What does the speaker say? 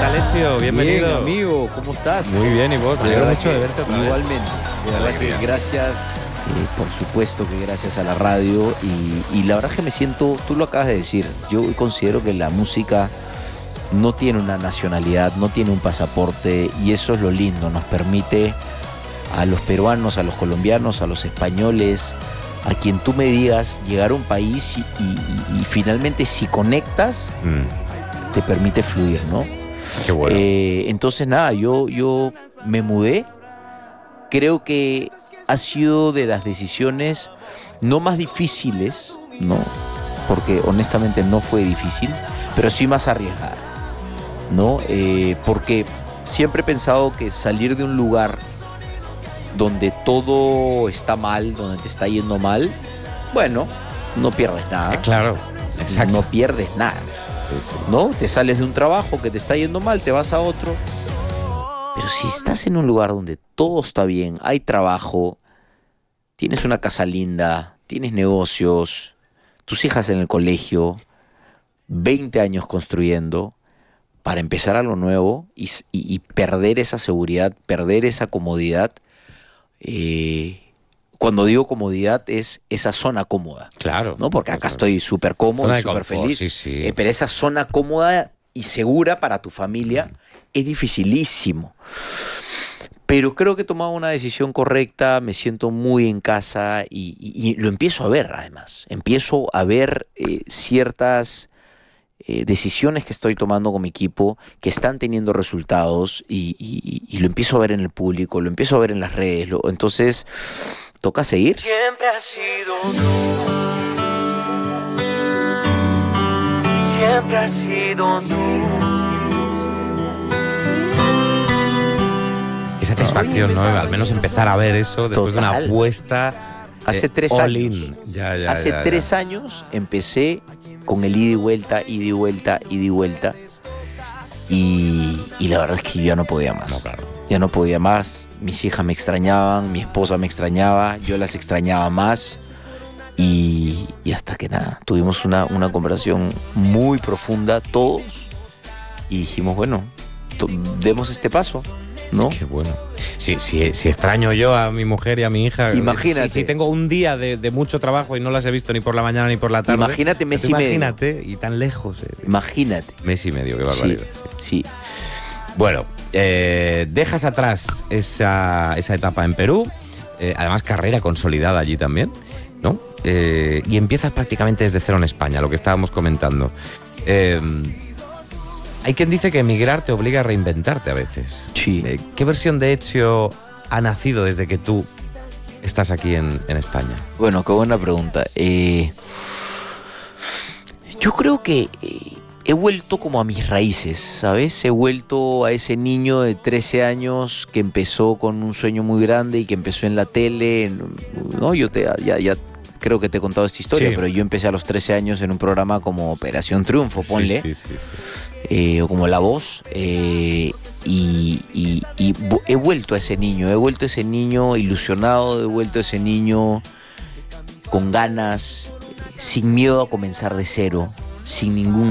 tal, Ezio? Bienvenido. Bien, amigo, ¿cómo estás? Muy bien, ¿y vos? Me alegro mucho de verte otra vez. Igualmente. De verdad que gracias, por supuesto que gracias a la radio. Y la verdad es que me siento, tú lo acabas de decir, yo considero que la música no tiene una nacionalidad, no tiene un pasaporte, y eso es lo lindo, nos permite a los peruanos, a los colombianos, a los españoles, a quien tú me digas, llegar a un país y finalmente si conectas, te permite fluir, ¿no? Qué bueno. Entonces nada, yo me mudé. Creo que ha sido de las decisiones no más difíciles, ¿no? Porque honestamente no fue difícil, pero sí más arriesgada, ¿no? Porque siempre he pensado que salir de un lugar donde todo está mal, donde te está yendo mal, bueno, no pierdes nada. Claro, exacto. No pierdes nada, ¿no? Te sales de un trabajo que te está yendo mal, te vas a otro. Pero si estás en un lugar donde todo está bien, hay trabajo, tienes una casa linda, tienes negocios, tus hijas en el colegio, 20 años construyendo, para empezar a lo nuevo y perder esa seguridad, perder esa comodidad. Cuando digo comodidad es esa zona cómoda. Claro. ¿No? Porque acá estoy súper cómodo, súper feliz. Sí, sí. Pero esa zona cómoda y segura para tu familia es dificilísimo. Pero creo que he tomado una decisión correcta, me siento muy en casa y lo empiezo a ver, además. Empiezo a ver ciertas decisiones que estoy tomando con mi equipo que están teniendo resultados y lo empiezo a ver en el público, lo empiezo a ver en las redes. Entonces, toca seguir. Siempre has sido tú. Siempre has sido tú. Qué satisfacción, ¿no? Al menos empezar a ver eso después Total. de una apuesta. Hace 3 all años. in. Ya, Hace 3 años empecé con el ida y vuelta, ida y vuelta, ida y vuelta. Y la verdad es que yo ya no podía más. No, claro. Ya no podía más. Mis hijas me extrañaban, mi esposa me extrañaba, yo las extrañaba más. Y hasta que nada, tuvimos una conversación muy profunda todos. Y dijimos, bueno, demos este paso, ¿no? Qué bueno. Si extraño yo a mi mujer y a mi hija. Imagínate. Si tengo un día de mucho trabajo y no las he visto ni por la mañana ni por la tarde. Imagínate mes y medio. Imagínate, y tan lejos. Imagínate. Mes y medio, qué barbaridad. Sí. Bueno, dejas atrás esa etapa en Perú, además carrera consolidada allí también, ¿no? Y empiezas prácticamente desde cero en España, lo que estábamos comentando. Hay quien dice que emigrar te obliga a reinventarte a veces. Sí. ¿Qué versión de Ezio ha nacido desde que tú estás aquí en España? Bueno, qué buena pregunta. Yo creo que he vuelto como a mis raíces, ¿sabes? He vuelto a ese niño de 13 años que empezó con un sueño muy grande y que empezó en la tele, ¿no? Yo ya creo que te he contado esta historia, Sí. pero yo empecé a los 13 años en un programa como Operación Triunfo, ponle. Sí. O como La Voz, y he vuelto a ese niño ilusionado, he vuelto a ese niño con ganas, sin miedo a comenzar de cero, sin ningún